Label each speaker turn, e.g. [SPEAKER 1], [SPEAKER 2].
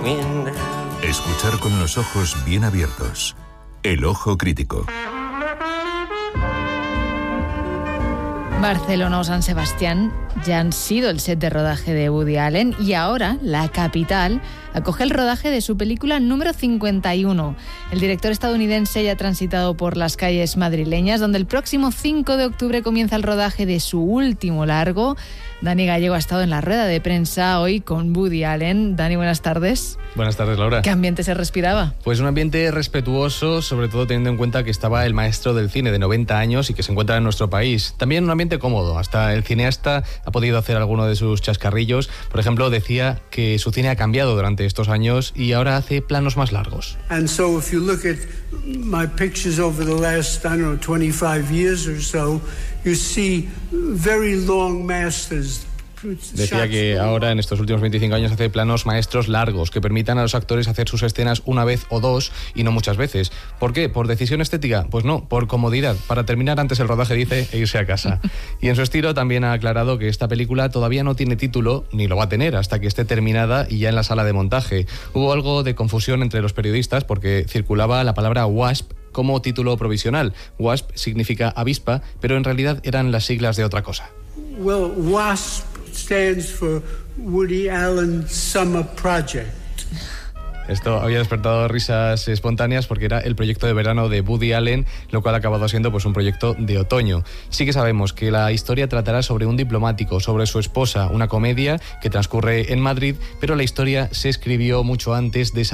[SPEAKER 1] Escuchar con los ojos bien abiertos. El ojo crítico.
[SPEAKER 2] Barcelona o San Sebastián ya han sido el set de rodaje de Woody Allen y ahora la capital acoge el rodaje de su película número 51. El director estadounidense ya ha transitado por las calles madrileñas, donde el próximo 5 de octubre comienza el rodaje de su último largo. Dani Gallego ha estado en la rueda de prensa hoy con Woody Allen. Dani, buenas tardes.
[SPEAKER 3] Buenas tardes, Laura.
[SPEAKER 2] ¿Qué ambiente se respiraba?
[SPEAKER 3] Pues un ambiente respetuoso, sobre todo teniendo en cuenta que estaba el maestro del cine de 90 años y que se encuentra en nuestro país. También un ambiente cómodo. Hasta el cineasta ha podido hacer alguno de sus chascarrillos. Por ejemplo, decía que su cine ha cambiado durante estos años y ahora hace planos más largos.
[SPEAKER 4] And so if you look at my pictures over the last, 25 years or so, you see very long masters.
[SPEAKER 3] Decía que ahora, en estos últimos 25 años, hace planos maestros largos que permitan a los actores hacer sus escenas una vez o dos y no muchas veces. ¿Por qué? ¿Por decisión estética? Pues no, por comodidad, para terminar antes el rodaje, dice, e irse a casa. Y en su estilo también ha aclarado que esta película todavía no tiene título, ni lo va a tener hasta que esté terminada y ya en la sala de montaje. Hubo algo de confusión entre los periodistas porque circulaba la palabra WASP como título provisional. WASP significa avispa, pero en realidad eran las siglas de otra cosa.
[SPEAKER 4] Well, WASP stands for Woody Allen Summer Project.
[SPEAKER 3] Esto había despertado risas espontáneas porque era el proyecto de verano de Woody Allen, lo cual ha acabado siendo pues un proyecto de otoño. Sí que sabemos que la historia tratará sobre un diplomático, sobre su esposa, una comedia que transcurre en Madrid, pero la historia se escribió mucho antes de esa